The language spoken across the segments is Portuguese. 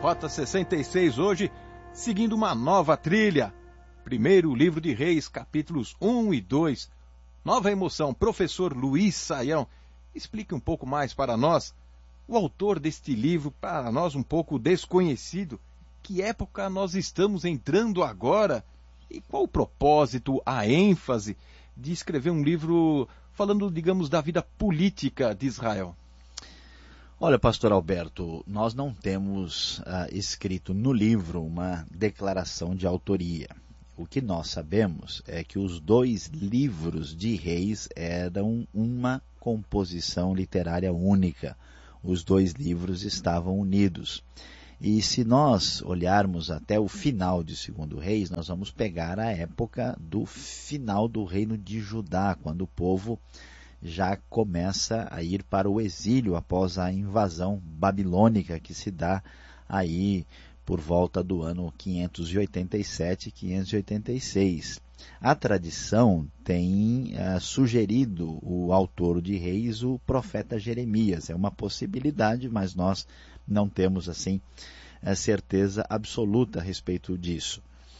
Rota 66 hoje, seguindo uma nova trilha. Primeiro livro de Reis, capítulos 1 e 2. Nova emoção, professor Luiz Saião. Explique um pouco mais para nós, o autor deste livro, para nós um pouco desconhecido. Que época nós estamos entrando agora? E qual o propósito, a ênfase de escrever um livro falando, digamos, da vida política de Israel? Olha, pastor Alberto, nós não temos escrito no livro uma declaração de autoria. O que nós sabemos é que os dois livros de Reis eram uma composição literária única. Os dois livros estavam unidos. E se nós olharmos até o final de 2 Reis, nós vamos pegar a época do final do reino de Judá, quando o povo já começa a ir para o exílio após a invasão babilônica que se dá aí por volta do ano 587 e 586. A tradição tem sugerido o autor de Reis, o profeta Jeremias. É uma possibilidade, mas nós não temos assim certeza absoluta a respeito disso.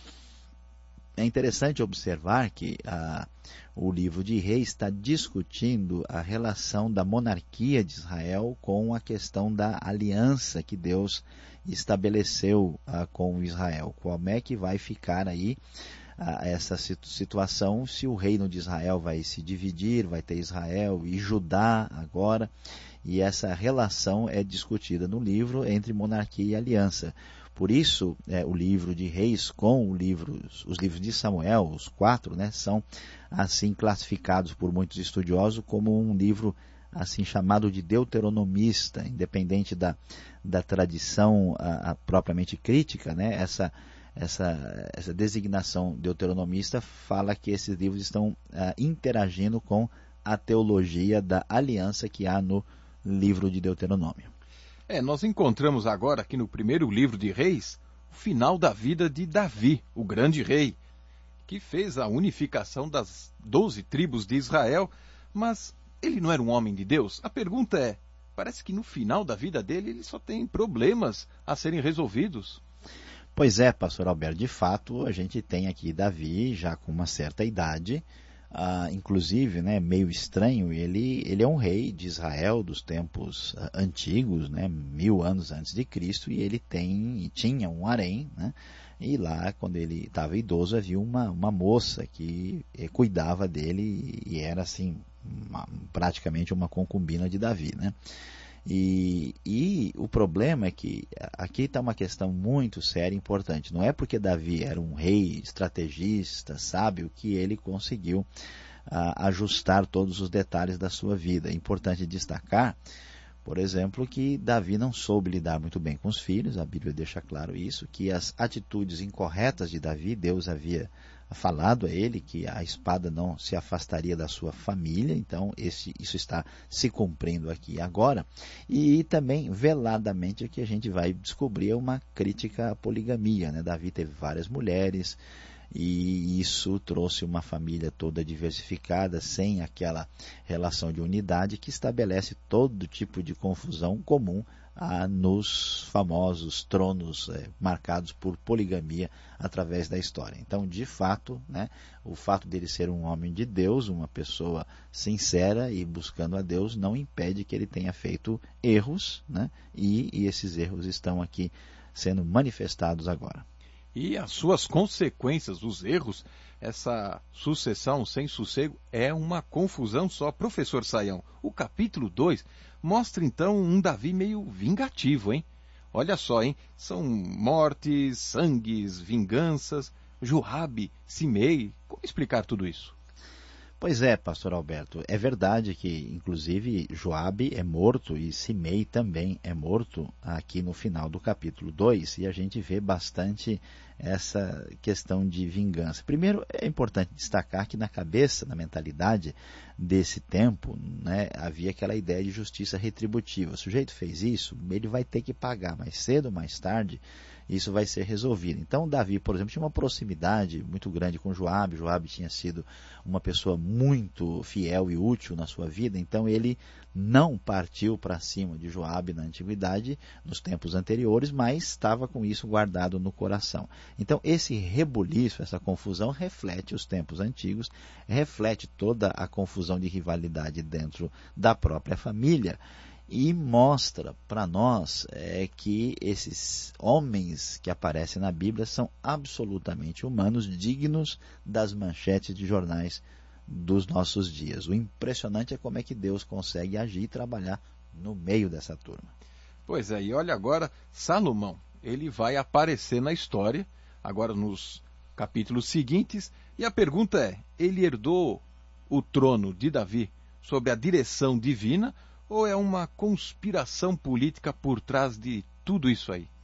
É interessante observar que o livro de Reis está discutindo a relação da monarquia de Israel com a questão da aliança que Deus estabeleceu com Israel. Como é que vai ficar aí essa situação, se o reino de Israel vai se dividir, vai ter Israel e Judá agora, e essa relação é discutida no livro entre monarquia e aliança. Por isso, o livro de Reis com os livros de Samuel, os 4, são assim classificados por muitos estudiosos como um livro assim chamado de deuteronomista, independente da tradição propriamente crítica, essa designação deuteronomista fala que esses livros estão interagindo com a teologia da aliança que há no livro de Deuteronômio. Nós encontramos agora aqui no primeiro livro de Reis o final da vida de Davi, o grande rei, que fez a unificação das 12 tribos de Israel, mas ele não era um homem de Deus? A pergunta é, parece que no final da vida dele ele só tem problemas a serem resolvidos. Pois é, pastor Alberto, de fato a gente tem aqui Davi já com uma certa idade, inclusive, meio estranho, ele é um rei de Israel dos tempos antigos, 1000 anos antes de Cristo, e ele tinha um harém, e lá, quando ele estava idoso, havia uma moça que cuidava dele e era assim, praticamente uma concubina de Davi, E o problema é que aqui está uma questão muito séria e importante. Não é porque Davi era um rei estrategista, sábio, que ele conseguiu ajustar todos os detalhes da sua vida. É importante destacar, por exemplo, que Davi não soube lidar muito bem com os filhos. A Bíblia deixa claro isso, que as atitudes incorretas de Davi, Deus havia falado a ele que a espada não se afastaria da sua família, então isso está se cumprindo aqui agora. E também, veladamente, aqui a gente vai descobrir uma crítica à poligamia. Davi teve várias mulheres, e isso trouxe uma família toda diversificada, sem aquela relação de unidade que estabelece todo tipo de confusão comum nos famosos tronos marcados por poligamia através da história. Então, de fato, o fato dele ser um homem de Deus, uma pessoa sincera e buscando a Deus, não impede que ele tenha feito erros, e esses erros estão aqui sendo manifestados agora. E as suas consequências, os erros, essa sucessão sem sossego é uma confusão só. Professor Saião, o capítulo 2 mostra então um Davi meio vingativo, hein? Olha só, hein? São mortes, sangues, vinganças, Joabe, Simei. Como explicar tudo isso? Pois é, pastor Alberto, é verdade que inclusive Joabe é morto e Simei também é morto aqui no final do capítulo 2, e a gente vê bastante essa questão de vingança. Primeiro, é importante destacar que na cabeça, na mentalidade desse tempo, havia aquela ideia de justiça retributiva. O sujeito fez isso, ele vai ter que pagar mais cedo ou mais tarde, isso vai ser resolvido. Então Davi, por exemplo, tinha uma proximidade muito grande com Joabe. Joabe tinha sido uma pessoa muito fiel e útil na sua vida, então ele não partiu para cima de Joabe na antiguidade, nos tempos anteriores, mas estava com isso guardado no coração. Então esse rebuliço, essa confusão reflete os tempos antigos, reflete toda a confusão de rivalidade dentro da própria família e mostra para nós que esses homens que aparecem na Bíblia são absolutamente humanos, dignos das manchetes de jornais dos nossos dias. O impressionante é como é que Deus consegue agir e trabalhar no meio dessa turma. Pois é, e olha agora, Salomão, ele vai aparecer na história, agora nos capítulos seguintes, e a pergunta é, ele herdou o trono de Davi sob a direção divina, ou é uma conspiração política por trás de tudo isso aí?